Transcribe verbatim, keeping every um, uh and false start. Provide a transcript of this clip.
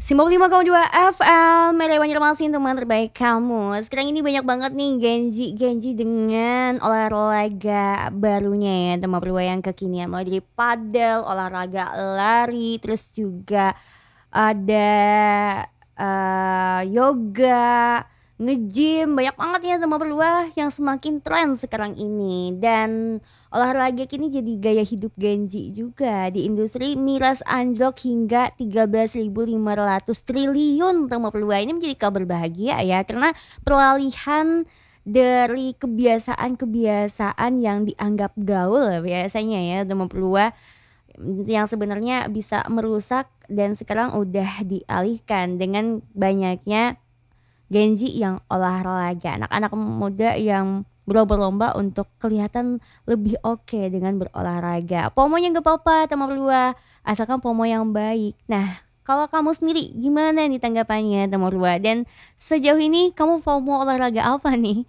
sembilan puluh lima koma dua F M Melewan Masin, teman terbaik kamu. Sekarang ini banyak banget nih Genji Genji dengan olahraga barunya ya, teman berdua yang kekinian. Mulai dari padel, olahraga lari, terus juga ada eh, yoga, nge-gym. Banyak banget ya teman berdua yang semakin tren sekarang ini. Dan olahraga kini jadi gaya hidup Genji juga. Di industri miras anjlok hingga tiga belas ribu lima ratus triliun, teman berdua. Ini menjadi kabar bahagia ya, karena peralihan dari kebiasaan-kebiasaan yang dianggap gaul biasanya ya, teman berdua, yang sebenarnya bisa merusak, dan sekarang udah dialihkan dengan banyaknya Genji yang olahraga, anak-anak muda yang berlomba-lomba untuk kelihatan lebih oke dengan berolahraga. Pomonya nggak apa-apa teman berdua, asalkan pomo yang baik. Nah, kalau kamu sendiri gimana nih tanggapannya teman berdua? Dan sejauh ini kamu pomo olahraga apa nih?